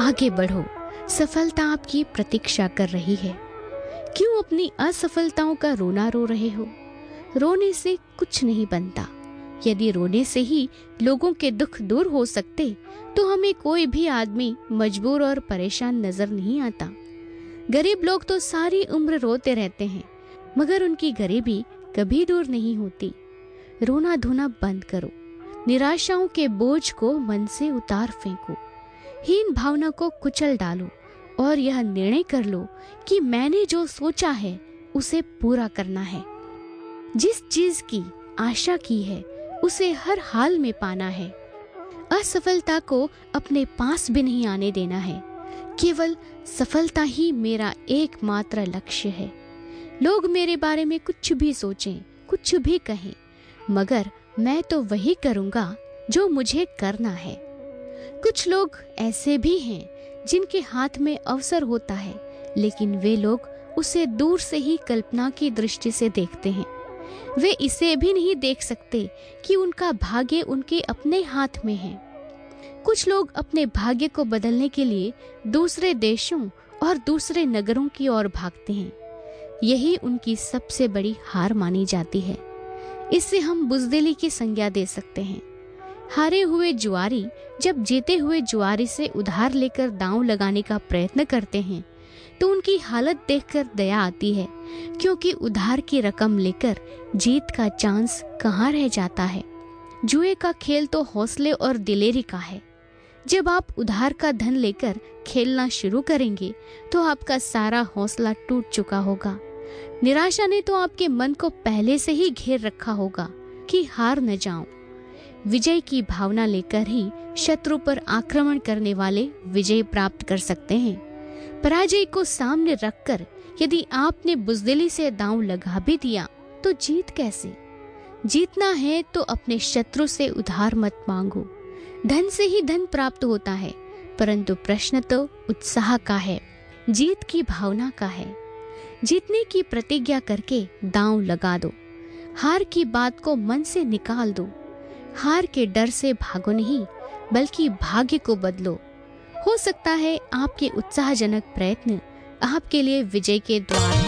आगे बढ़ो, सफलता आपकी प्रतीक्षा कर रही है। क्यों अपनी असफलताओं का रोना रो रहे हो? रोने से कुछ नहीं बनता। यदि रोने से ही लोगों के दुख दूर हो सकते तो हमें कोई भी आदमी मजबूर और परेशान नजर नहीं आता। गरीब लोग तो सारी उम्र रोते रहते हैं, मगर उनकी गरीबी कभी दूर नहीं होती। रोना धोना बंद करो, निराशाओं के बोझ को मन से उतार फेंको, हीन भावना को कुचल डालो और यह निर्णय कर लो कि मैंने जो सोचा है उसे पूरा करना है। जिस चीज की आशा की है उसे हर हाल में पाना है। असफलता को अपने पास भी नहीं आने देना है। केवल सफलता ही मेरा एकमात्र लक्ष्य है। लोग मेरे बारे में कुछ भी सोचें, कुछ भी कहें, मगर मैं तो वही करूंगा जो मुझे करना है। कुछ लोग ऐसे भी हैं जिनके हाथ में अवसर होता है, लेकिन वे लोग उसे दूर से ही कल्पना की दृष्टि से देखते हैं। वे इसे भी नहीं देख सकते कि उनका भाग्य उनके अपने हाथ में है। कुछ लोग अपने भाग्य को बदलने के लिए दूसरे देशों और दूसरे नगरों की ओर भागते हैं। यही उनकी सबसे बड़ी हार मानी जाती है। इससे हम बुज़दिली की संज्ञा दे सकते हैं। हारे हुए जुआरी जब जीते हुए जुआरी से उधार लेकर दांव लगाने का प्रयत्न करते हैं तो उनकी हालत देखकर दया आती है, क्योंकि उधार की रकम लेकर जीत का चांस कहाँ रह जाता है। जुए का खेल तो हौसले और दिलेरी का है। जब आप उधार का धन लेकर खेलना शुरू करेंगे तो आपका सारा हौसला टूट चुका होगा। निराशा ने तो आपके मन को पहले से ही घेर रखा होगा कि हार न जाऊं। विजय की भावना लेकर ही शत्रु पर आक्रमण करने वाले विजय प्राप्त कर सकते हैं। पराजय को सामने रखकर यदि आपने बुज़दिली से दांव लगा भी दिया तो जीत कैसे? जीतना है तो अपने शत्रु से उधार मत मांगो। धन से ही धन प्राप्त होता है, परंतु प्रश्न तो उत्साह का है, जीत की भावना का है। जीतने की प्रतिज्ञा करके दांव लगा दो। हार की बात को मन से निकाल दो। हार के डर से भागो नहीं, बल्कि भाग्य को बदलो। हो सकता है आपके उत्साहजनक प्रयत्न आपके लिए विजय के द्वार